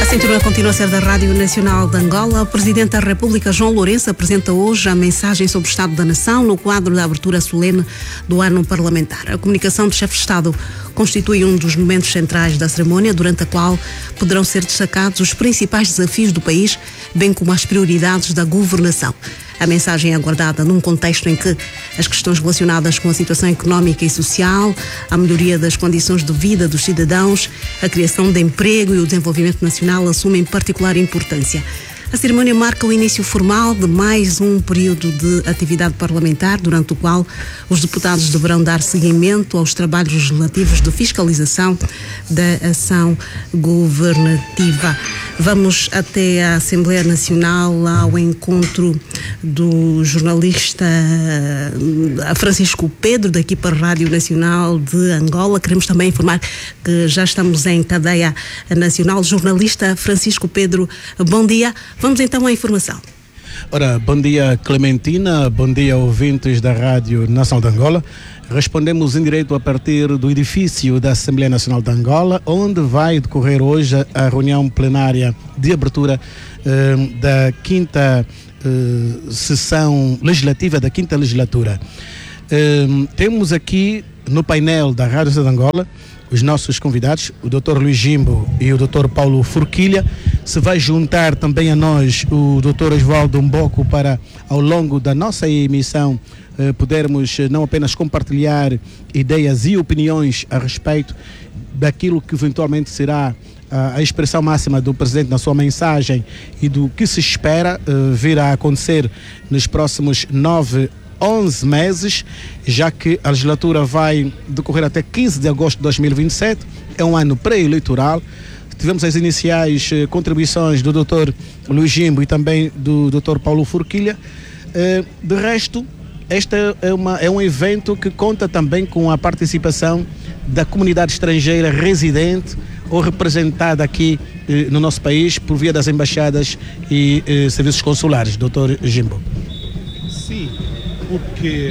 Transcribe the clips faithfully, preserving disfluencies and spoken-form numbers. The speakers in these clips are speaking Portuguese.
cintura continua a ser da Rádio Nacional de Angola. O Presidente da República, João Lourenço, apresenta hoje a mensagem sobre o Estado da Nação no quadro da abertura solene do ano parlamentar. A comunicação do chefe de Estado constitui um dos momentos centrais da cerimónia, durante a qual poderão ser destacados os principais desafios do país, bem como as prioridades da governação. A mensagem é aguardada num contexto em que as questões relacionadas com a situação económica e social, a melhoria das condições de vida dos cidadãos, a criação de emprego e o desenvolvimento nacional assumem particular importância. A cerimónia marca o início formal de mais um período de atividade parlamentar, durante o qual os deputados deverão dar seguimento aos trabalhos legislativos de fiscalização da ação governativa. Vamos até a Assembleia Nacional, ao encontro do jornalista Francisco Pedro, da equipa Rádio Nacional de Angola. Queremos também informar que já estamos em cadeia nacional. Jornalista Francisco Pedro, bom dia. Vamos então à informação. Ora, bom dia Clementina, bom dia ouvintes da Rádio Nacional de Angola. Respondemos em direto a partir do edifício da Assembleia Nacional de Angola, onde vai decorrer hoje a reunião plenária de abertura eh, da quinta eh, sessão legislativa, da quinta legislatura. Eh, temos aqui no painel da Rádio Nacional de Angola os nossos convidados, o doutor Luís Jimbo e o doutor Paulo Forquilha. Se vai juntar também a nós o doutor Osvaldo Mboco para, ao longo da nossa emissão, eh, podermos não apenas compartilhar ideias e opiniões a respeito daquilo que eventualmente será a, a expressão máxima do Presidente na sua mensagem e do que se espera eh, vir a acontecer nos próximos nove onze meses, já que a legislatura vai decorrer até quinze de agosto de dois mil e vinte e sete, é um ano pré-eleitoral. Tivemos as iniciais eh, contribuições do doutor Luís Jimbo e também do doutor Paulo Forquilha. Eh, de resto, este é, uma, é um evento que conta também com a participação da comunidade estrangeira residente ou representada aqui eh, no nosso país por via das embaixadas e eh, serviços consulares. doutor Jimbo. Sim. Porque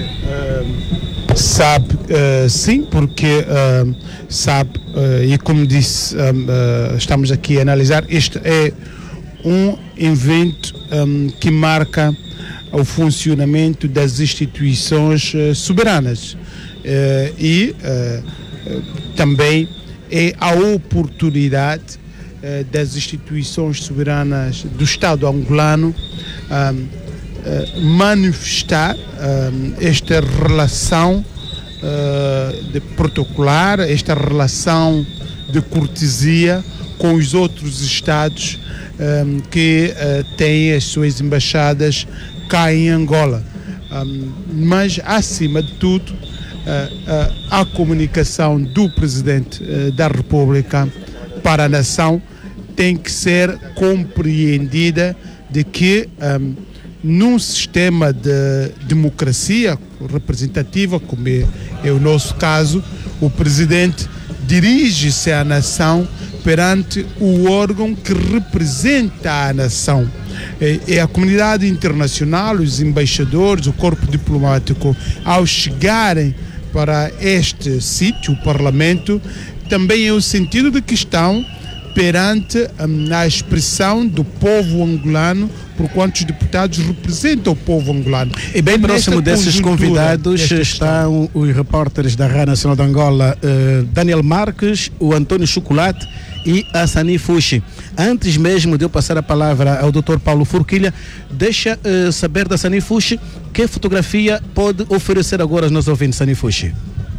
uh, sabe, uh, sim, porque uh, sabe, uh, e como disse, um, uh, estamos aqui a analisar, este é um evento um, que marca o funcionamento das instituições uh, soberanas uh, e uh, uh, também é a oportunidade uh, das instituições soberanas do Estado angolano um, Uh, manifestar uh, esta relação uh, de protocolar, esta relação de cortesia com os outros Estados um, que uh, têm as suas embaixadas cá em Angola. Um, mas, acima de tudo, uh, uh, a comunicação do Presidente uh, da República para a nação tem que ser compreendida de que um, num sistema de democracia representativa, como é, é o nosso caso, o Presidente dirige-se à nação perante o órgão que representa a nação. É, é a comunidade internacional, os embaixadores, o corpo diplomático, ao chegarem para este sítio, o Parlamento, também é o sentido de que estão perante um, a expressão do povo angolano, por quanto os deputados representam o povo angolano. E bem próximo desses convidados estão os repórteres da Rádio Nacional de Angola, uh, Daniel Marques, o António Chocolate e a Sani Fushi. Antes mesmo de eu passar a palavra ao doutor Paulo Forquilha, deixa uh, saber da Sani Fushi que fotografia pode oferecer agora aos nossos ouvintes, Sani Fushi.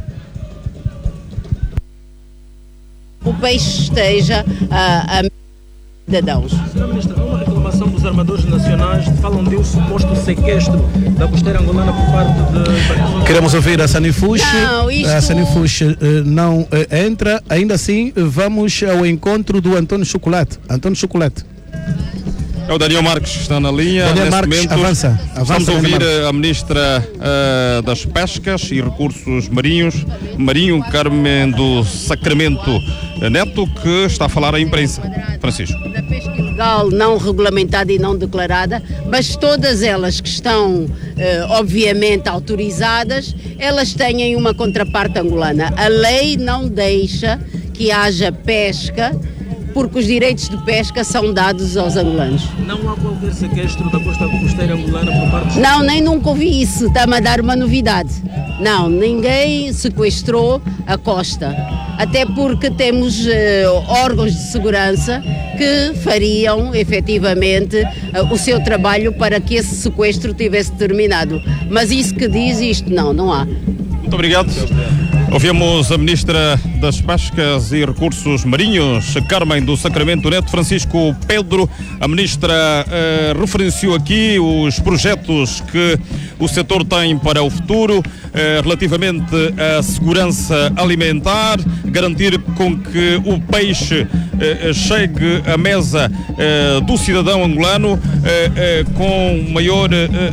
O país esteja a, a cidadãos. Senhora Ministra, há uma reclamação dos armadores nacionais, falam de um suposto sequestro da costeira angolana por parte de... Queremos ouvir a Sani Fushi. Não, isto... A Sani Fushi uh, não uh, entra, ainda assim uh, vamos ao encontro do António Chocolate. António Chocolate. É o Daniel Marques que está na linha. Daniel Neste Marques, momento, avança, avança. Vamos ouvir Daniel a Ministra uh, das Pescas e Recursos Marinhos, Marinho Carmen do Sacramento Neto, que está a falar à imprensa. Francisco. Da pesca ilegal, não regulamentada e não declarada, mas todas elas que estão, eh, obviamente, autorizadas, elas têm uma contraparte angolana. A lei não deixa que haja pesca porque os direitos de pesca são dados aos angolanos. Não há qualquer sequestro da costa costeira angolana por parte dos... Não, nem nunca ouvi isso. Está-me a dar uma novidade. Não, ninguém sequestrou a costa. Até porque temos uh, órgãos de segurança que fariam efetivamente uh, o seu trabalho para que esse sequestro tivesse terminado. Mas isso que diz isto, não, não há. Muito obrigado. Ouvimos a Ministra das Pescas e Recursos Marinhos, Carmen do Sacramento Neto. Francisco Pedro, a Ministra uh, referenciou aqui os projetos que o setor tem para o futuro, uh, relativamente à segurança alimentar, garantir com que o peixe uh, chegue à mesa uh, do cidadão angolano uh, uh, com maior uh,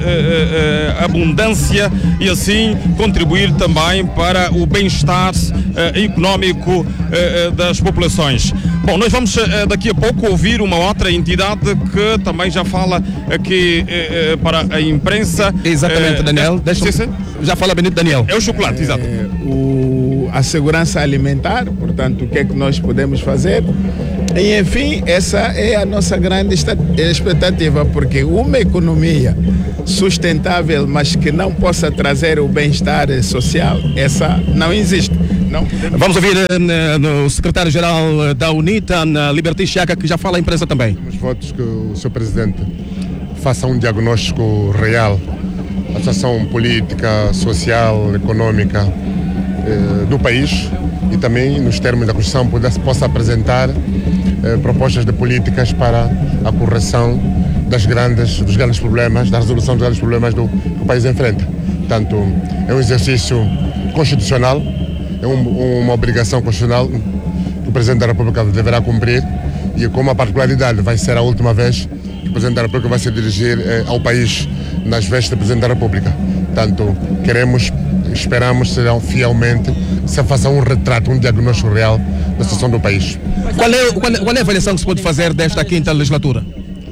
uh, uh, abundância e assim contribuir também para o bem-estar uh, económico uh, das populações. Bom, nós vamos uh, daqui a pouco ouvir uma outra entidade que também já fala aqui uh, para a imprensa. Exatamente, uh, Daniel. Deixa sim, sim. Já fala Benito Daniel. É o chocolate, exato. É, o, a segurança alimentar, portanto, o que é que nós podemos fazer? E, enfim, essa é a nossa grande expectativa, porque uma economia sustentável, mas que não possa trazer o bem-estar social, essa não existe. Não podemos... Vamos ouvir uh, o secretário-geral da UNITA, Liberty Chiaca, que já fala à imprensa também. Os votos que o senhor Presidente faça um diagnóstico real da situação política, social, econômica eh, do país e também, nos termos da Constituição, pudesse, possa apresentar eh, propostas de políticas para a correção das grandes, dos grandes problemas, da resolução dos grandes problemas do, que o país enfrenta. Portanto, é um exercício constitucional, é um, uma obrigação constitucional que o Presidente da República deverá cumprir e, com uma particularidade, vai ser a última vez que o Presidente da República vai se dirigir eh, ao país nas vestes do Presidente da República. Portanto, queremos, esperamos, serão fielmente, se faça um retrato, um diagnóstico real da situação do país. Qual é, qual, é, qual é a avaliação que se pode fazer desta quinta legislatura?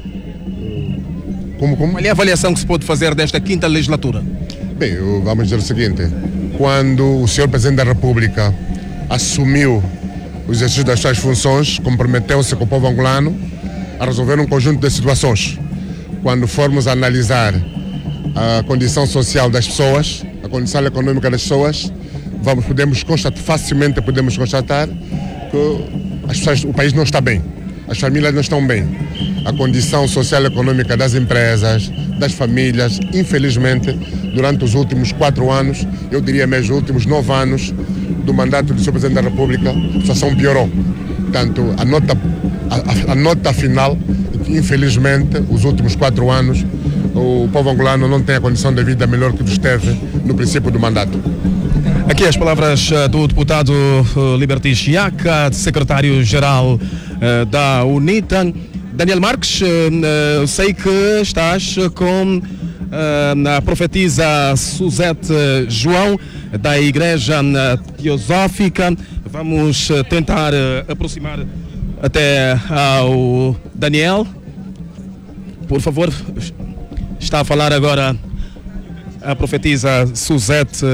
Como, como? Qual é a avaliação que se pode fazer desta quinta legislatura? Bem, vamos dizer o seguinte, quando o senhor Presidente da República assumiu o exercício das suas funções, comprometeu-se com o povo angolano a resolver um conjunto de situações. Quando formos analisar a condição social das pessoas, a condição econômica das pessoas, vamos, podemos constatar, facilmente podemos constatar que as pessoas, o país não está bem, as famílias não estão bem. A condição social e econômica das empresas, das famílias, infelizmente, durante os últimos quatro anos, eu diria mesmo os últimos nove anos do mandato do senhor Presidente da República, a situação piorou. Portanto, a nota, a, a nota final, infelizmente, os últimos quatro anos, o povo angolano não tem a condição de vida melhor que esteve no princípio do mandato. Aqui as palavras do deputado Liberty Chiaca, secretário-geral da UNITA. Daniel Marques, sei que estás com a profetisa Suzete João, da Igreja Teosófica. Vamos tentar aproximar até ao Daniel. Por favor, está a falar agora a profetisa Suzete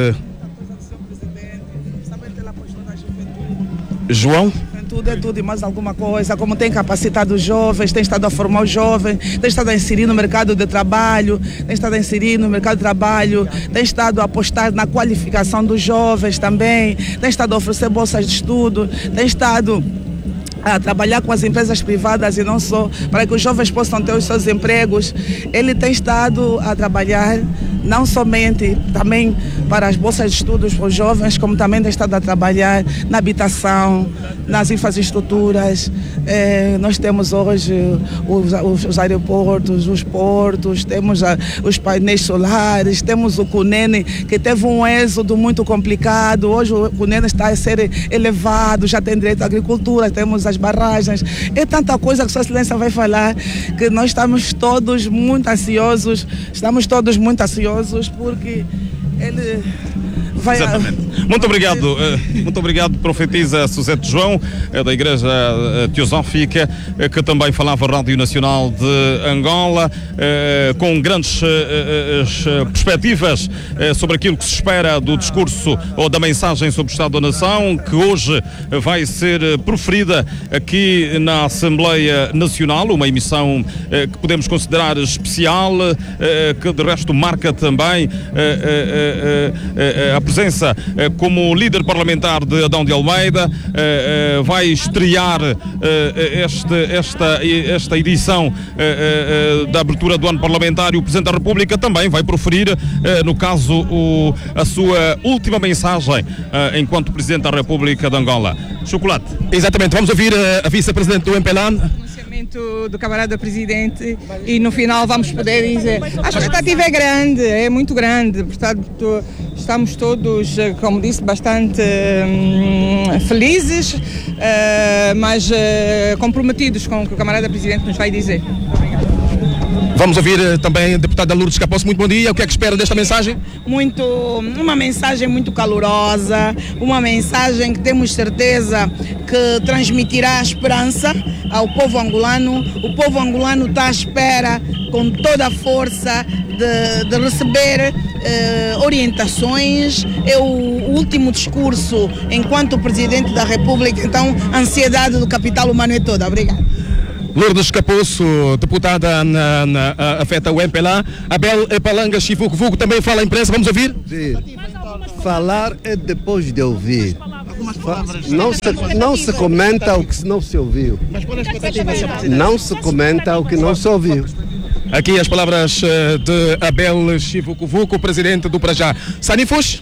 João. Tudo é tudo e mais alguma coisa, como tem capacitado os jovens, tem estado a formar os jovens, tem estado a inserir no mercado de trabalho, tem estado a inserir no mercado de trabalho, tem estado a apostar na qualificação dos jovens também, tem estado a oferecer bolsas de estudo, tem estado a trabalhar com as empresas privadas e não só, para que os jovens possam ter os seus empregos. Ele tem estado a trabalhar não somente também para as bolsas de estudos para os jovens, como também tem estado a trabalhar na habitação, nas infraestruturas. É, nós temos hoje os, os aeroportos, os portos, temos a, os painéis solares, temos o Cunene, que teve um êxodo muito complicado. Hoje o Cunene está a ser elevado, já tem direito à agricultura, temos as barragens. É tanta coisa que Sua Excelência vai falar que nós estamos todos muito ansiosos, estamos todos muito ansiosos porque ele vai... Exatamente. Muito obrigado, muito obrigado, profetisa Suzete João, da Igreja Teosófica, que também falava à Rádio Nacional de Angola, com grandes perspectivas sobre aquilo que se espera do discurso ou da mensagem sobre o Estado da Nação, que hoje vai ser proferida aqui na Assembleia Nacional, uma emissão que podemos considerar especial, que de resto marca também a presença como líder parlamentar de Adão de Almeida. Vai estrear este, esta, esta edição da abertura do ano parlamentar, e o Presidente da República também vai proferir, no caso, o, a sua última mensagem enquanto Presidente da República de Angola. Chocolate. Exatamente, vamos ouvir a Vice-Presidente do M P L A N. Do camarada Presidente, e no final vamos poder dizer, a expectativa é grande, é muito grande, portanto estamos todos, como disse, bastante hum, felizes, uh, mas uh, comprometidos com o que o camarada Presidente nos vai dizer. Obrigado. Vamos ouvir também a deputada Lourdes Caposso. Muito bom dia. O que é que espera desta mensagem? Muito, uma mensagem muito calorosa, uma mensagem que temos certeza que transmitirá esperança ao povo angolano. O povo angolano está à espera com toda a força de, de receber eh, orientações. É o último discurso enquanto Presidente da República, então a ansiedade do capital humano é toda. Obrigada. Lourdes Caposso, deputada na, na, afeta o M P L A. Abel Palanga Chivuco Vuco também fala à imprensa. Vamos ouvir? Sim. Falar é depois de ouvir. Não se, não se comenta o que não se ouviu. Não se comenta o que não se ouviu. Aqui as palavras de Abel Chivuco Vuco, presidente do Prajá. Sanifus?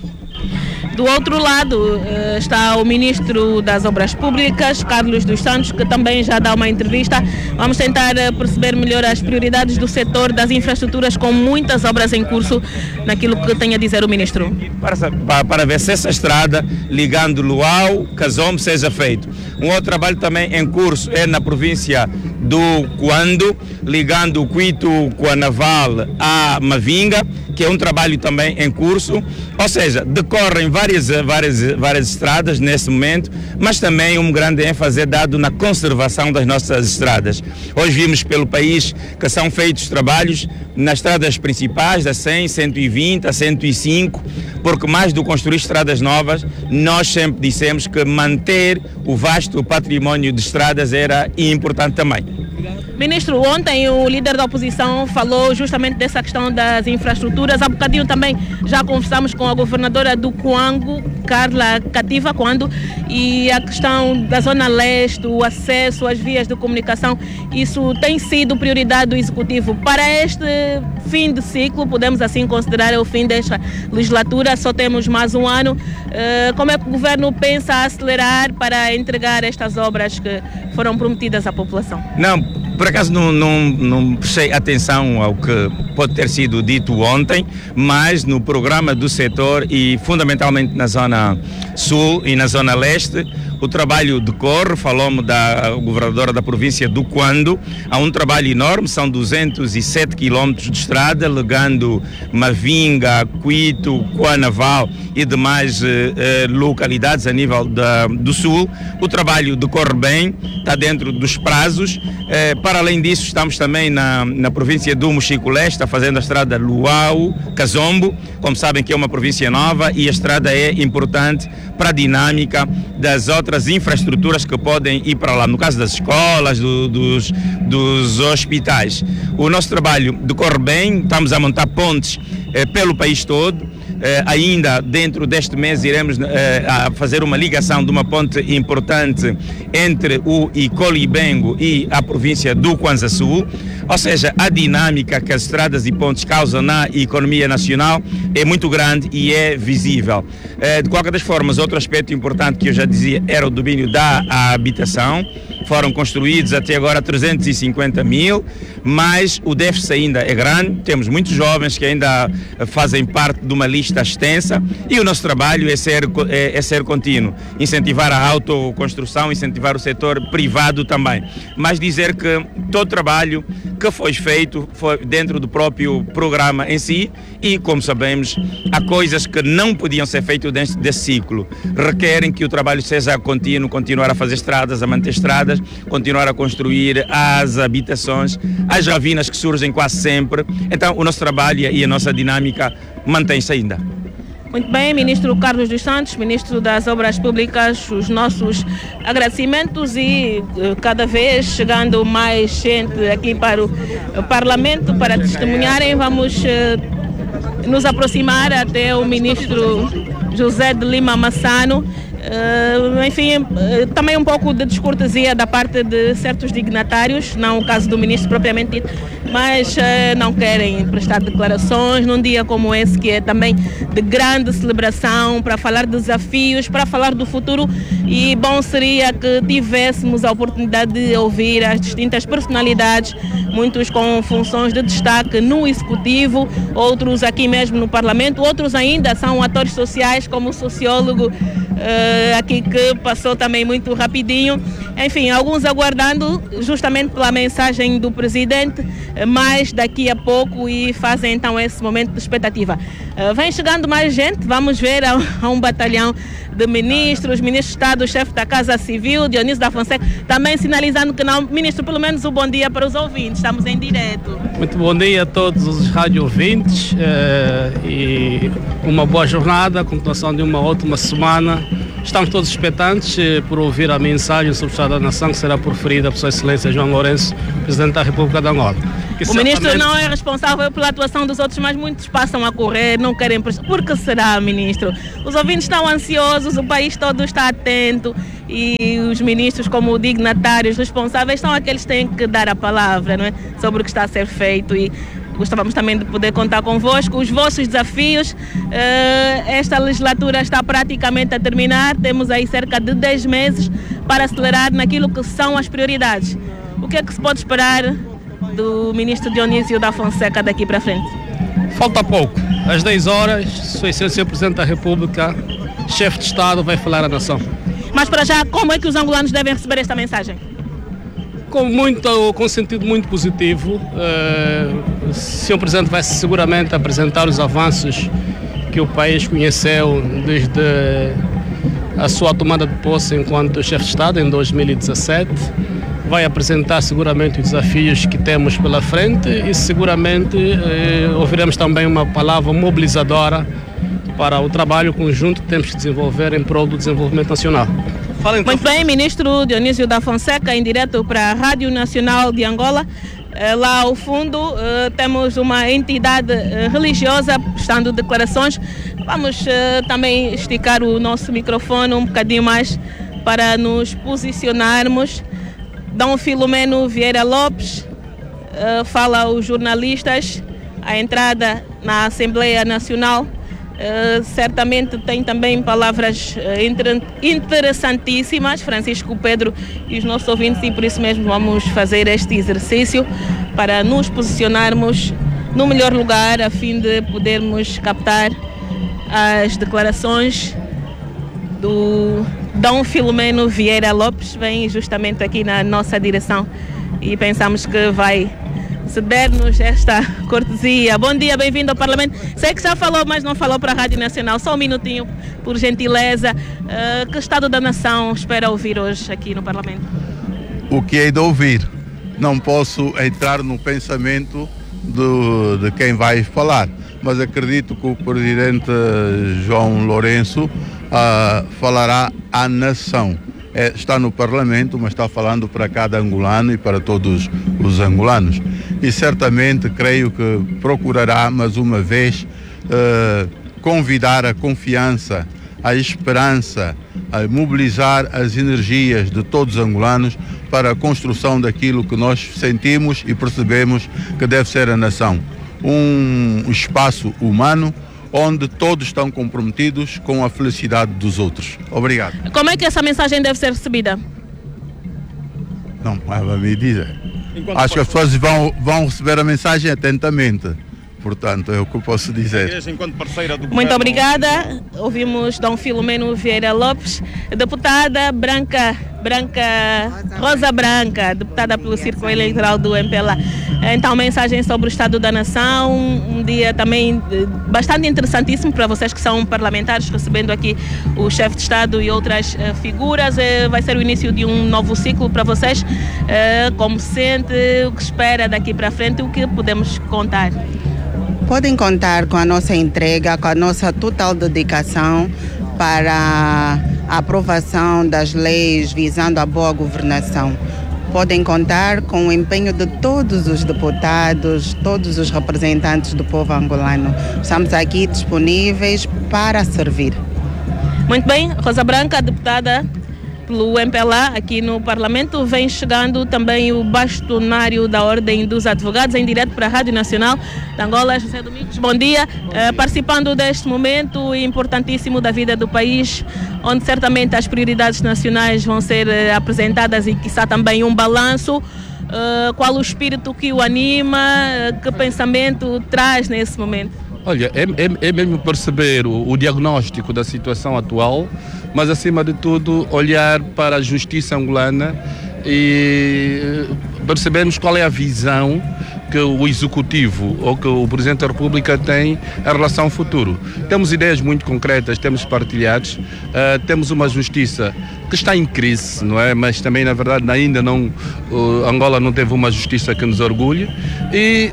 Do outro lado está o Ministro das Obras Públicas, Carlos dos Santos, que também já dá uma entrevista. Vamos tentar perceber melhor as prioridades do setor das infraestruturas, com muitas obras em curso, naquilo que tem a dizer o Ministro. Para, para, para ver se essa estrada ligando Luau, Kazombe seja feito. Um outro trabalho também em curso é na província do Cuando, ligando o Cuito com a Naval à Mavinga, que é um trabalho também em curso. Ou seja, decorrem várias, várias, várias estradas nesse momento, mas também um grande ênfase é dado na conservação das nossas estradas. Hoje vimos pelo país que são feitos trabalhos nas estradas principais, da cem, cento e vinte, a cento e cinco, porque mais do que construir estradas novas, nós sempre dissemos que manter o vasto património de estradas era importante também. Ministro, ontem o líder da oposição falou justamente dessa questão das infraestruturas. Há bocadinho também já conversamos com a governadora do Cuango, Carla Cativa, quando e a questão da Zona Leste, o acesso às vias de comunicação, isso tem sido prioridade do Executivo. Para este fim de ciclo, podemos assim considerar o fim desta legislatura, só temos mais um ano. Como é que o Governo pensa acelerar para entregar estas obras que foram prometidas à população? Não, por acaso não, não, não prestei atenção ao que pode ter sido dito ontem, mas no programa do setor e fundamentalmente na Zona Sul e na Zona Leste, o trabalho decorre. Falamos da governadora da província do Cuando, há um trabalho enorme, são duzentos e sete quilómetros de estrada, ligando Mavinga, Cuito, Cuanaval e demais eh, eh, localidades a nível da, do Sul. O trabalho decorre bem, está dentro dos prazos. Eh, para além disso, estamos também na, na província do Mochico Leste, está fazendo a estrada Luau, Kazombo, como sabem que é uma província nova e a estrada é importante para a dinâmica das outras infraestruturas que podem ir para lá, no caso das escolas, do, dos, dos hospitais. O nosso trabalho decorre bem, estamos a montar pontes eh, pelo país todo. Eh, ainda dentro deste mês iremos eh, a fazer uma ligação de uma ponte importante entre o Icolibengo e a província do Kwanza Sul. Ou seja, a dinâmica que as estradas e pontes causam na economia nacional é muito grande e é visível. Eh, de qualquer das formas, outro aspecto importante que eu já dizia era o domínio da habitação. foram construídos até agora trezentos e cinquenta mil, mas o déficit ainda é grande, temos muitos jovens que ainda fazem parte de uma lista extensa e o nosso trabalho é ser, é, é ser contínuo, incentivar a autoconstrução, incentivar o setor privado também, mas dizer que todo o trabalho que foi feito foi dentro do próprio programa em si e, como sabemos, há coisas que não podiam ser feitas dentro desse ciclo, requerem que o trabalho seja contínuo, continuar a fazer estradas, a manter estradas, continuar a construir as habitações, as ravinas que surgem quase sempre. Então o nosso trabalho e a nossa dinâmica mantém-se ainda. Muito bem, Ministro Carlos dos Santos, Ministro das Obras Públicas, os nossos agradecimentos e cada vez chegando mais gente aqui para o Parlamento para testemunharem. Vamos nos aproximar até o Ministro José de Lima Massano. Uh, enfim, uh, também um pouco de descortesia da parte de certos dignatários, não o caso do ministro propriamente dito, mas uh, não querem prestar declarações num dia como esse, que é também de grande celebração, para falar de desafios, para falar do futuro, e bom seria que tivéssemos a oportunidade de ouvir as distintas personalidades, muitos com funções de destaque no Executivo, outros aqui mesmo no Parlamento, outros ainda são atores sociais, como o sociólogo Uh, aqui que passou também muito rapidinho. Enfim, alguns aguardando justamente pela mensagem do Presidente, mais daqui a pouco, e fazem então esse momento de expectativa. Uh, vem chegando mais gente, vamos ver a, a um batalhão de ministros, Ministro de Estado, chefe da Casa Civil, Dionísio da Fonseca, também sinalizando que não. Ministro, pelo menos um bom dia para os ouvintes, estamos em direto. Muito bom dia a todos os rádio ouvintes uh, e uma boa jornada, continuação de uma ótima semana. Estamos todos expectantes uh, por ouvir a mensagem sobre o Estado da Nação, que será proferida por Sua Excelência João Lourenço, Presidente da República de Angola. Que o certamente... Ministro não é responsável pela atuação dos outros, mas muitos passam a correr, não querem... Por que será, Ministro? Os ouvintes estão ansiosos, o país todo está atento e os ministros, como dignatários responsáveis, são aqueles que têm que dar a palavra, não é? Sobre o que está a ser feito, e gostávamos também de poder contar convosco os vossos desafios. Uh, esta legislatura está praticamente a terminar, temos aí cerca de dez meses para acelerar naquilo que são as prioridades. O que é que se pode esperar do ministro Dionísio da Fonseca daqui para frente? Falta pouco. Às dez horas, Sua Excelência Presidente da República, chefe de Estado, vai falar à nação. Mas para já, como é que os angolanos devem receber esta mensagem? Com, muito, com sentido muito positivo. Uh, o senhor Presidente vai seguramente apresentar os avanços que o país conheceu desde a sua tomada de posse enquanto chefe de Estado em dois mil e dezassete. Vai apresentar seguramente os desafios que temos pela frente e seguramente eh, ouviremos também uma palavra mobilizadora para o trabalho conjunto que temos que desenvolver em prol do desenvolvimento nacional. Fala, então. Muito bem, Ministro Dionísio da Fonseca, em direto para a Rádio Nacional de Angola. Eh, lá ao fundo eh, temos uma entidade eh, religiosa prestando declarações. Vamos eh, também esticar o nosso microfone um bocadinho mais para nos posicionarmos. Dom Filomeno Vieira Lopes uh, fala aos jornalistas à entrada na Assembleia Nacional. Uh, certamente tem também palavras uh, inter interessantíssimas, Francisco Pedro e os nossos ouvintes, e por isso mesmo vamos fazer este exercício para nos posicionarmos no melhor lugar a fim de podermos captar as declarações do Dom Filomeno Vieira Lopes. Vem justamente aqui na nossa direção e pensamos que vai ceder-nos esta cortesia. Bom dia, bem-vindo ao Parlamento. Sei que já falou, mas não falou para a Rádio Nacional. Só um minutinho, por gentileza. Uh, que Estado da Nação espera ouvir hoje aqui no Parlamento? O que hei de ouvir? Não posso entrar no pensamento do, de quem vai falar, mas acredito que o Presidente João Lourenço uh, falará à nação. É, está no Parlamento, mas está falando para cada angolano e para todos os angolanos. E certamente creio que procurará, mais uma vez, uh, convidar a confiança, a esperança, a mobilizar as energias de todos os angolanos para a construção daquilo que nós sentimos e percebemos que deve ser a nação. Um espaço humano onde todos estão comprometidos com a felicidade dos outros. Obrigado. Como é que essa mensagem deve ser recebida? Não, para me dizer. Enquanto Acho que as pessoas vão, vão receber a mensagem atentamente. Portanto, é o que eu posso dizer. Enquanto parceira do Muito governo... obrigada. Ouvimos Dom Filomeno Vieira Lopes, deputada Branca, Branca Rosa Branca, deputada pelo Círculo Eleitoral do M P L A. Então, mensagem sobre o Estado da Nação, um dia também bastante interessantíssimo para vocês que são parlamentares, recebendo aqui o chefe de Estado e outras uh, figuras. Uh, vai ser o início de um novo ciclo para vocês. Uh, como se sente, o que espera daqui para frente, o que podemos contar? Podem contar com a nossa entrega, com a nossa total dedicação para a aprovação das leis visando a boa governação. Podem contar com o empenho de todos os deputados, todos os representantes do povo angolano. Estamos aqui disponíveis para servir. Muito bem, Rosa Branca, deputada pelo M P L A aqui no Parlamento. Vem chegando também o bastonário da Ordem dos Advogados, em direto para a Rádio Nacional de Angola, José Domingos. Bom dia. Bom dia. Uh, participando deste momento importantíssimo da vida do país, onde certamente as prioridades nacionais vão ser uh, apresentadas e, quiçá, também um balanço. Uh, qual o espírito que o anima? Uh, que pensamento traz nesse momento? Olha, é, é, é mesmo perceber o, o diagnóstico da situação atual, mas acima de tudo olhar para a justiça angolana e percebermos qual é a visão que o Executivo ou que o Presidente da República tem em relação ao futuro. Temos ideias muito concretas, temos partilhados, uh, temos uma justiça que está em crise, não é? Mas também, na verdade, ainda não, uh, Angola não teve uma justiça que nos orgulhe e,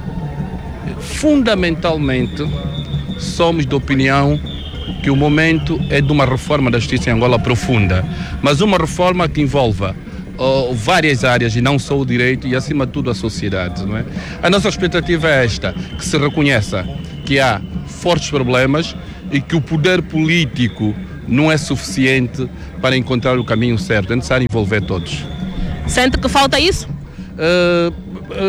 fundamentalmente, somos de opinião que o momento é de uma reforma da justiça em Angola profunda, mas uma reforma que envolva uh, várias áreas e não só o direito e, acima de tudo, a sociedade, não é? A nossa expectativa é esta, que se reconheça que há fortes problemas e que o poder político não é suficiente para encontrar o caminho certo, é necessário envolver todos. Sente que falta isso? Uh,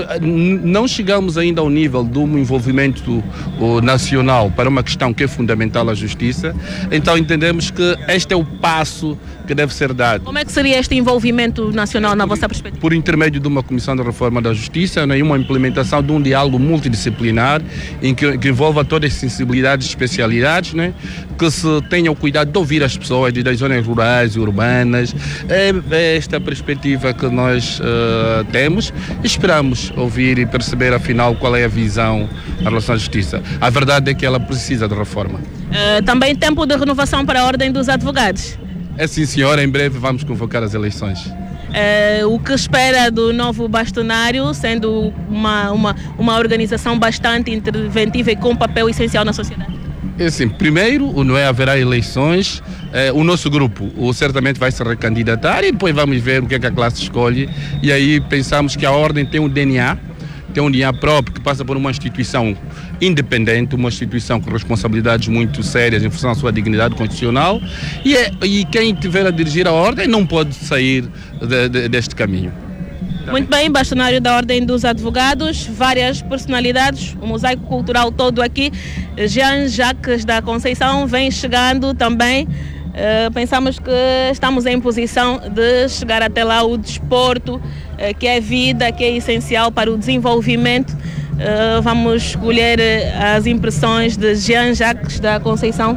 Não chegamos ainda ao nível de um envolvimento nacional para uma questão que é fundamental à justiça, então entendemos que este é o passo que deve ser dado. Como é que seria este envolvimento nacional na vossa perspectiva? Por intermédio de uma comissão de reforma da justiça, né, e uma implementação de um diálogo multidisciplinar em que, que envolva todas as sensibilidades e especialidades, né, que se tenha o cuidado de ouvir as pessoas das zonas rurais e urbanas. É, é esta a perspectiva que nós uh, temos. Esperamos ouvir e perceber afinal qual é a visão em relação à justiça. A verdade é que ela precisa de reforma. Uh, também tempo de renovação para a Ordem dos Advogados? É sim, senhora, em breve vamos convocar as eleições. Uh, o que espera do novo bastonário, sendo uma, uma, uma organização bastante interventiva e com um papel essencial na sociedade? É assim, primeiro, não é, haverá eleições, eh, o nosso grupo o, certamente vai se recandidatar e depois vamos ver o que é que a classe escolhe e aí pensamos que a Ordem tem um D N A, tem um D N A próprio que passa por uma instituição independente, uma instituição com responsabilidades muito sérias em função da sua dignidade constitucional e, é, e quem tiver a dirigir a Ordem não pode sair de, de, deste caminho. Muito bem, bastonário da Ordem dos Advogados, várias personalidades, o mosaico cultural todo aqui. Jean Jacques da Conceição vem chegando também. Uh, pensamos que estamos em posição de chegar até lá o desporto, uh, que é vida, que é essencial para o desenvolvimento. Uh, vamos escolher as impressões de Jean Jacques da Conceição,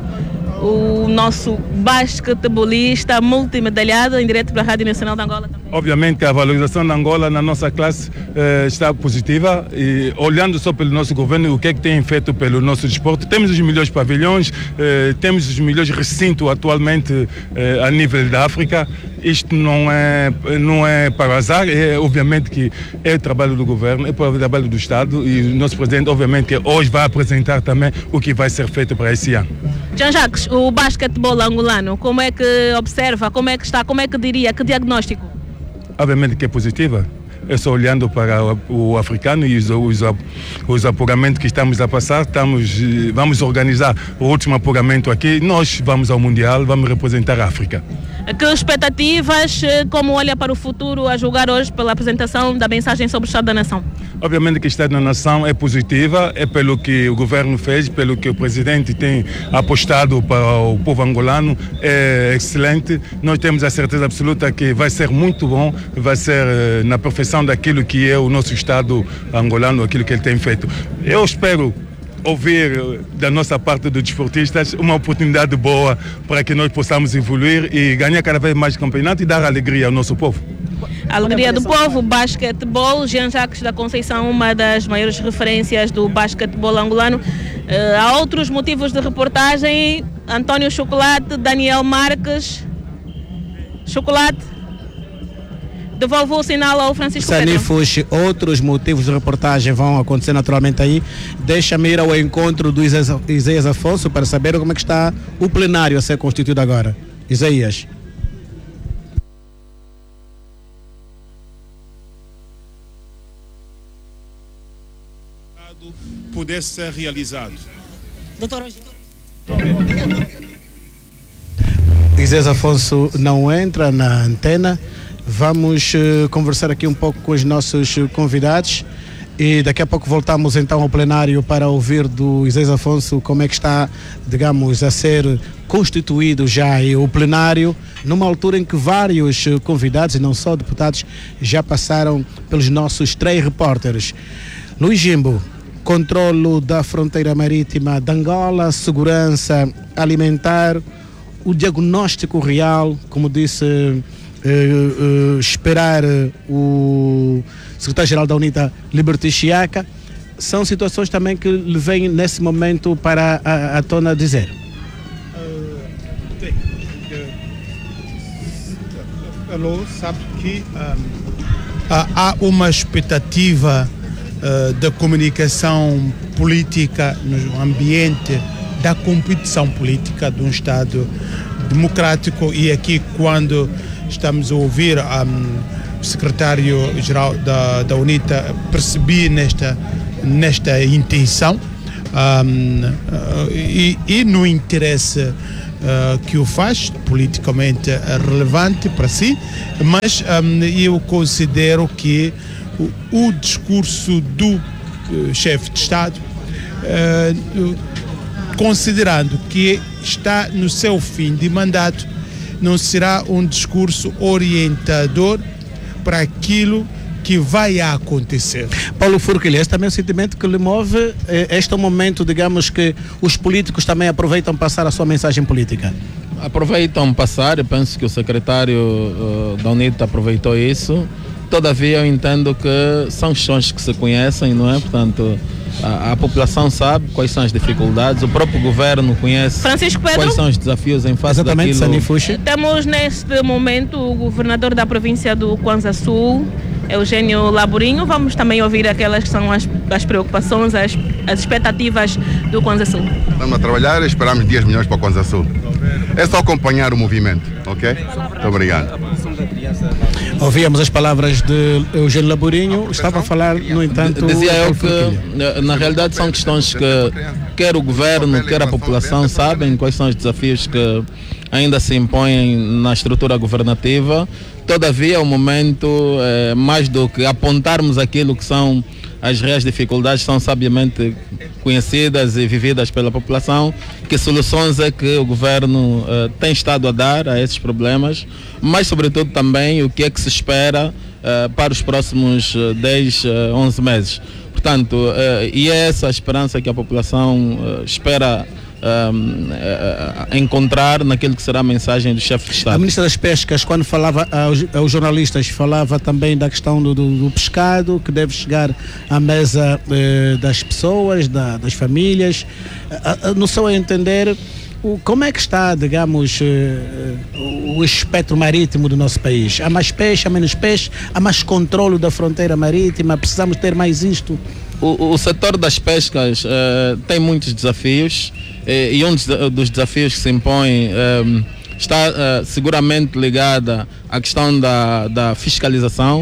o nosso basquetebolista multimedalhado, em direto para a Rádio Nacional de Angola. Obviamente que a valorização da Angola na nossa classe eh, está positiva e olhando só pelo nosso governo, o que é que tem feito pelo nosso desporto, temos os melhores pavilhões, eh, temos os melhores recintos atualmente eh, a nível da África. Isto não é, não é para azar, é obviamente que é o trabalho do governo, é o trabalho do Estado e o nosso presidente obviamente que hoje vai apresentar também o que vai ser feito para esse ano. Jean Jacques, o basquetebol angolano, como é que observa, como é que está, como é que diria, que diagnóstico? Obviamente que é positiva. é só olhando para o, o africano e os, os, os apuramentos que estamos a passar, estamos, vamos organizar o último apuramento aqui, nós vamos ao Mundial, vamos representar a África. Que expectativas, como olha para o futuro, a julgar hoje pela apresentação da mensagem sobre o Estado da Nação? Obviamente que o Estado da Nação é positiva, é pelo que o governo fez, pelo que o presidente tem apostado para o povo angolano, é excelente. Nós temos a certeza absoluta que vai ser muito bom, vai ser na perfeição daquilo que é o nosso Estado angolano, aquilo que ele tem feito. Eu espero ouvir da nossa parte dos desportistas uma oportunidade boa para que nós possamos evoluir e ganhar cada vez mais campeonato e dar alegria ao nosso povo. Alegria do povo, basquetebol. Jean Jacques da Conceição, uma das maiores referências do basquetebol angolano. Uh, há outros motivos de reportagem. António Chocolate, Daniel Marques. Chocolate. Devolvo o sinal ao Francisco Pedro. Sanifus, outros motivos de reportagem vão acontecer naturalmente aí. Deixa-me ir ao encontro do Isaías Afonso para saber como é que está o plenário a ser constituído agora. Isaías. Pudesse ser realizado. Doutor Isaías Afonso não entra na antena. Vamos uh, conversar aqui um pouco com os nossos convidados e daqui a pouco voltamos então ao plenário para ouvir do Isaías Afonso como é que está, digamos, a ser constituído já aí o plenário, numa altura em que vários convidados, e não só deputados, já passaram pelos nossos três repórteres. Luís Jimbo, controlo da fronteira marítima de Angola, segurança alimentar, o diagnóstico real, como disse... Uh, uh, esperar uh, o secretário-geral da UNITA, Liberty Chiaka, são situações também que lhe vêm nesse momento para a, a tona dizer. Uh, bem, uh, alô, sabe que um, há uma expectativa uh, da comunicação política no ambiente da competição política de um Estado democrático, e aqui quando estamos a ouvir um, o secretário-geral da, da UNITA, percebi nesta, nesta intenção um, uh, e, e no interesse uh, que o faz, politicamente relevante para si, mas um, eu considero que o, o discurso do uh, chefe de Estado, uh, considerando que está no seu fim de mandato, não será um discurso orientador para aquilo que vai acontecer. Paulo Furquilha, este também é o sentimento que lhe move. Este é o momento, digamos, que os políticos também aproveitam passar a sua mensagem política. Aproveitam passar, eu penso que o secretário uh, da UNITA aproveitou isso. Todavia, eu entendo que são questões que se conhecem, não é? Portanto, a, a população sabe quais são as dificuldades, o próprio governo conhece Francisco Pedro, quais são os desafios em face exatamente, daquilo. Temos neste momento o governador da província do Kwanza Sul, Eugênio Laburinho. Vamos também ouvir aquelas que são as, as preocupações, as, as expectativas do Kwanza Sul. Estamos a trabalhar e esperamos dez milhões para o Kwanza Sul. É só acompanhar o movimento, ok? Muito obrigado. Ouvíamos as palavras de Eugênio Laburinho, estava a falar, no entanto... Dizia eu que, na realidade, são questões que quer o governo, quer a população sabem quais são os desafios que ainda se impõem na estrutura governativa. Todavia, o momento, é, mais do que apontarmos aquilo que são as reais dificuldades, são sabiamente conhecidas e vividas pela população, que soluções é que o governo uh, tem estado a dar a esses problemas, mas sobretudo também o que é que se espera uh, para os próximos uh, dez, onze meses. Portanto, uh, e é essa a esperança que a população uh, espera Um, uh, encontrar naquilo que será a mensagem do chefe de Estado. A ministra das Pescas, quando falava aos, aos jornalistas, falava também da questão do, do, do pescado, que deve chegar à mesa uh, das pessoas, da, das famílias. Uh, uh, no seu entender, o, como é que está, digamos, uh, uh, o espectro marítimo do nosso país? Há mais peixe, há menos peixe, há mais controle da fronteira marítima, precisamos ter mais isto? O, o setor das pescas uh, tem muitos desafios, eh, e um dos desafios que se impõe um, está uh, seguramente ligada à questão da, da fiscalização,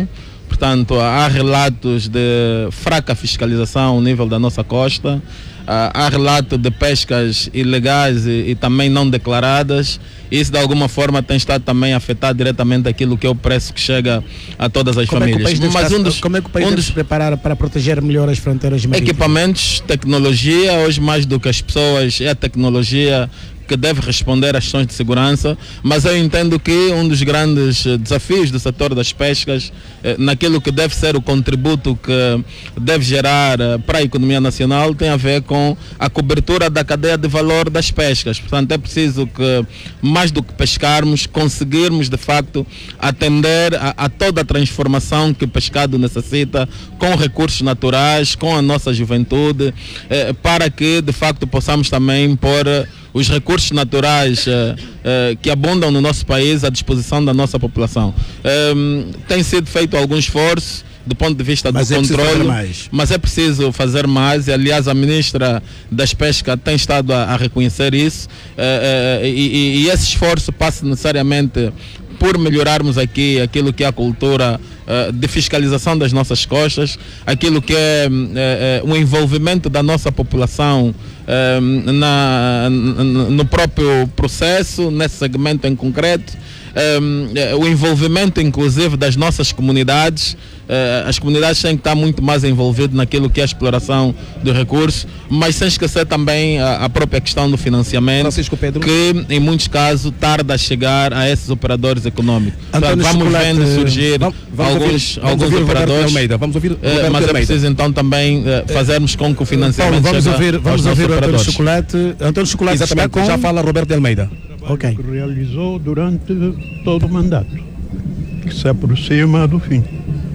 Portanto, há relatos de fraca fiscalização ao nível da nossa costa, há relato de pescas ilegais e, e também não declaradas. Isso de alguma forma tem estado também a afetar diretamente aquilo que é o preço que chega a todas as como famílias. É que o país Mas deve um dos, estar, como é que o país um deve dos, se preparar para proteger melhor as fronteiras marítimas? Equipamentos, tecnologia, hoje mais do que as pessoas, é a tecnologia que deve responder às questões de segurança, mas eu entendo que um dos grandes desafios do setor das pescas, eh, naquilo que deve ser o contributo que deve gerar eh, para a economia nacional, tem a ver com a cobertura da cadeia de valor das pescas. Portanto, é preciso que, mais do que pescarmos, conseguirmos de facto atender a, a toda a transformação que o pescado necessita, com recursos naturais, com a nossa juventude, eh, para que de facto possamos também pôr os recursos naturais eh, eh, que abundam no nosso país à disposição da nossa população. Um, tem sido feito algum esforço do ponto de vista mas do é controle, mais. mas é preciso fazer mais, e aliás a ministra das Pescas tem estado a, a reconhecer isso, eh, eh, e, e esse esforço passa necessariamente por melhorarmos aqui aquilo que é a cultura uh, de fiscalização das nossas costas, aquilo que é uh, uh, o envolvimento da nossa população uh, na, no próprio processo, nesse segmento em concreto, um, uh, o envolvimento inclusive das nossas comunidades. Uh, as comunidades têm que estar muito mais envolvidas naquilo que é a exploração do recurso, mas sem esquecer também a, a própria questão do financiamento, Francisco Pedro, que em muitos casos tarda a chegar a esses operadores econômicos. Antônio vamos Chocolate, vendo surgir vamos, vamos alguns, ouvir, vamos alguns ouvir operadores, Almeida, vamos ouvir uh, Roberto mas é Almeida. preciso então também uh, fazermos com que o financiamento Paulo, vamos chegue ouvir, vamos aos ouvir o Antônio operadores. Chocolate. Antônio Chocolate Exatamente, está com... já fala Roberto de Almeida. Ok. Que realizou durante todo o mandato, que se aproxima do fim.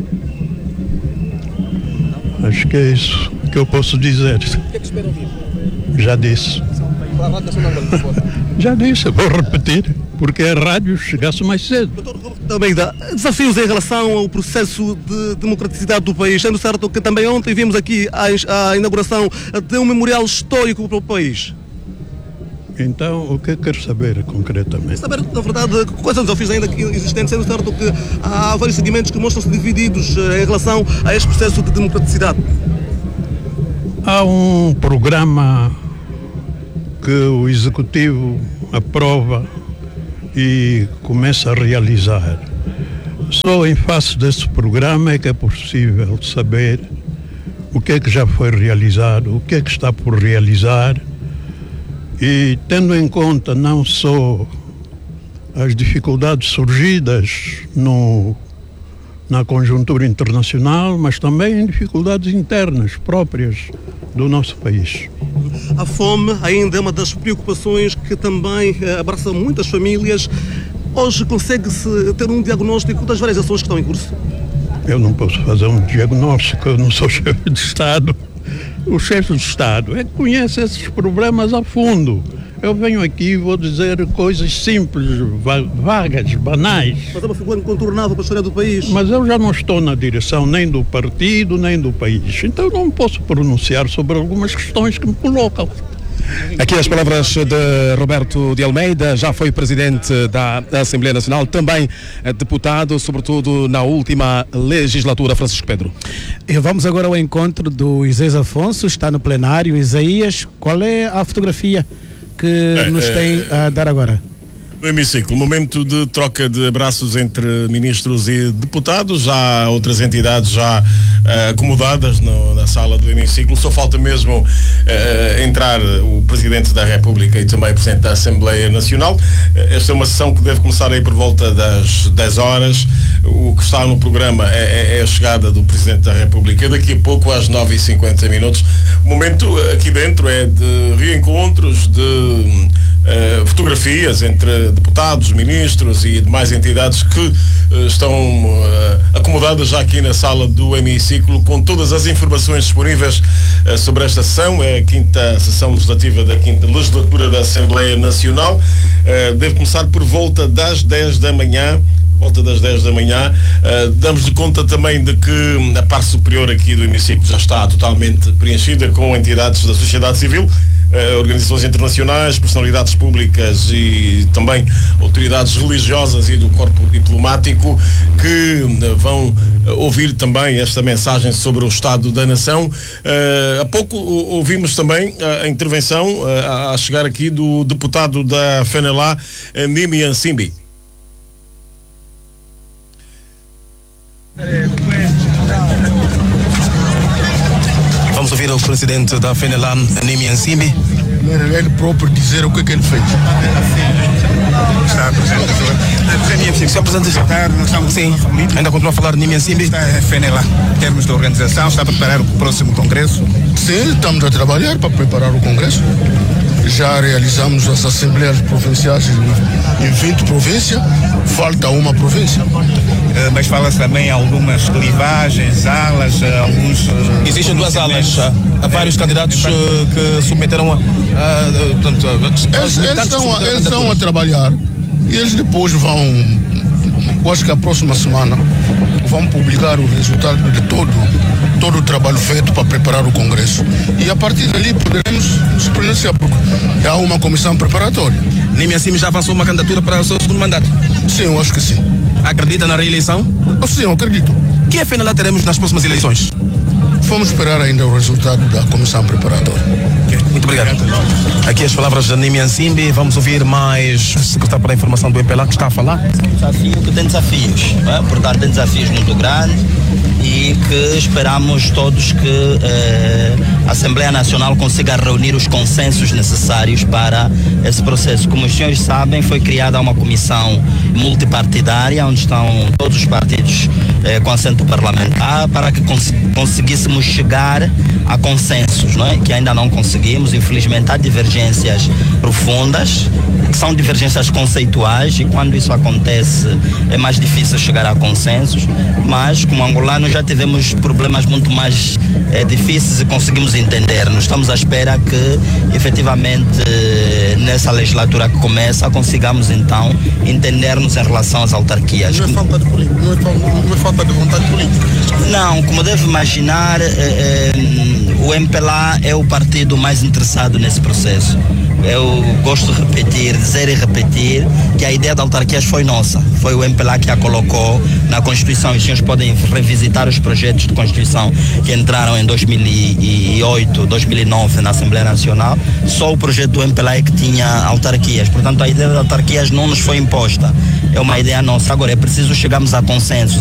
Acho que é isso que eu posso dizer. O que é que espera ouvir? Já disse. Já disse, vou repetir, porque a rádio chegasse mais cedo. doutor Roberto Almeida, desafios em relação ao processo de democraticidade do país, sendo certo que também ontem vimos aqui a, a inauguração de um memorial histórico para o país. Então, o que quer saber concretamente? Saber, na verdade, quais são os desafios ainda existentes, sendo certo que há vários segmentos que mostram-se divididos em relação a este processo de democraticidade. Há um programa que o Executivo aprova e começa a realizar. Só em face desse programa é que é possível saber o que é que já foi realizado, o que é que está por realizar. E tendo em conta não só as dificuldades surgidas no, na conjuntura internacional, mas também dificuldades internas próprias do nosso país. A fome ainda é uma das preocupações que também abraça muitas famílias. Hoje consegue-se ter um diagnóstico das várias ações que estão em curso? Eu não posso fazer um diagnóstico, eu não sou chefe de Estado. O chefe de Estado é que conhece esses problemas a fundo. Eu venho aqui e vou dizer coisas simples, vagas, banais. Mas é uma figura incontornável para a história do país. Mas eu já não estou na direção nem do partido, nem do país. Então não posso pronunciar sobre algumas questões que me colocam. Aqui as palavras de Roberto de Almeida, já foi presidente da Assembleia Nacional, também deputado, sobretudo na última legislatura. Francisco Pedro. E vamos agora ao encontro do Isaías Afonso, está no plenário. Isaías, qual é a fotografia que é, nos é, tem a dar agora? No hemiciclo, momento de troca de abraços entre ministros e deputados, já há outras entidades já uh, acomodadas no, na sala do hemiciclo, só falta mesmo uh, entrar o Presidente da República e também o Presidente da Assembleia Nacional. Uh, esta é uma sessão que deve começar aí por volta das dez horas. O que está no programa é, é a chegada do Presidente da República daqui a pouco às nove e cinquenta minutos. O momento aqui dentro é de reencontros, de Uh, fotografias entre deputados, ministros e demais entidades que uh, estão uh, acomodadas já aqui na sala do hemiciclo, com todas as informações disponíveis uh, sobre esta sessão. É a quinta sessão legislativa da quinta legislatura da Assembleia Nacional. Uh, deve começar por volta das dez da manhã. Volta das dez da manhã. Uh, damos-lhe conta também de que a parte superior aqui do hemiciclo já está totalmente preenchida com entidades da sociedade civil. uh, organizações internacionais, personalidades públicas e também autoridades religiosas e do corpo diplomático que uh, vão uh, ouvir também esta mensagem sobre o Estado da Nação. Uh, há pouco uh, ouvimos também uh, a intervenção uh, a chegar aqui do deputado da FENELA, uh, Nimian Simbi. Vamos ouvir o presidente da FENELA, Nimian Simbi. Ele próprio dizer o que, que ele fez. Está presente. Senhor Presidente, sim, ainda continua a falar Nimian Simbi. Está a FENELA, em termos de organização, está a preparar o próximo congresso? Sim, estamos a trabalhar para preparar o congresso. Já realizamos as assembleias provinciais em vinte províncias, falta uma província. Uh, mas fala-se também em algumas clivagens, alas, alguns... Uh, Existem duas alas, há vários candidatos uh, que submeteram a... Uh, tanto, uh, eles, eles, estão a, eles estão a trabalhar e eles depois vão, eu acho que a próxima semana, vão publicar o resultado de todo, todo o trabalho feito para preparar o Congresso. E a partir dali poderemos nos pronunciar, porque há uma comissão preparatória. Nimian Simbi já avançou uma candidatura para o seu segundo mandato? Sim, eu acho que sim. Acredita na reeleição? Sim, eu acredito. Que a FENELA teremos nas próximas eleições? Vamos esperar ainda o resultado da comissão preparatória. Okay, muito obrigado. Aqui as palavras de Nimian Simbi. Vamos ouvir mais o secretário para a informação do M P L A que está a falar. Desafio que tem desafios, né? Portanto tem desafios muito grandes e que esperamos todos que eh, a Assembleia Nacional consiga reunir os consensos necessários para esse processo. Como os senhores sabem, foi criada uma comissão multipartidária onde estão todos os partidos eh, com assento parlamentar para que cons conseguíssemos chegar a consensos, não é? Que ainda não conseguimos. Infelizmente há divergências profundas, que são divergências conceituais, e quando isso acontece é mais difícil chegar a consensos, mas como angolanos já tivemos problemas muito mais é, difíceis e conseguimos entender-nos. Estamos à espera que efetivamente nessa legislatura que começa consigamos então entender-nos em relação às autarquias. Não é falta de, não é, não é falta de vontade política? Não, como deve imaginar, é, é, o M P L A é o partido mais interessado nesse processo. Eu gosto de repetir, dizer e repetir que a ideia de autarquias foi nossa. Foi o M P L A que a colocou na Constituição. Os senhores podem revisitar os projetos de Constituição que entraram em dois mil e oito, dois mil e nove na Assembleia Nacional. Só o projeto do M P L A é que tinha autarquias. Portanto, a ideia de autarquias não nos foi imposta. É uma ideia nossa. Agora, é preciso chegarmos a consenso.